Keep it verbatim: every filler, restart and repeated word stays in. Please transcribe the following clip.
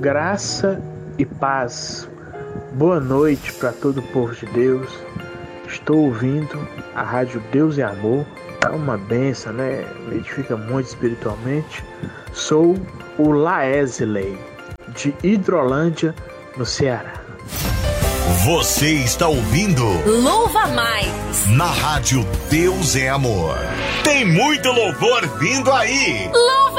Graça e paz. Boa noite para todo o povo de Deus. Estou ouvindo a Rádio Deus e Amor. É uma benção, né? Me edifica muito espiritualmente. Sou o Laesley, de Hidrolândia, no Ceará. Você está ouvindo Louva Mais na Rádio Deus é Amor. Tem muito louvor vindo aí. Louva